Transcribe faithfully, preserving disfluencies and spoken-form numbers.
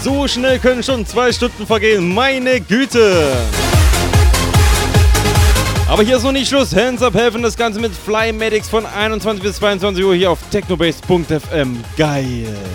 So schnell können schon zwei Stunden vergehen, meine Güte. Aber hier ist noch nicht Schluss. Hands up, helfen das Ganze mit Flymatics von einundzwanzig bis zweiundzwanzig Uhr hier auf technobase punkt f m. Geil.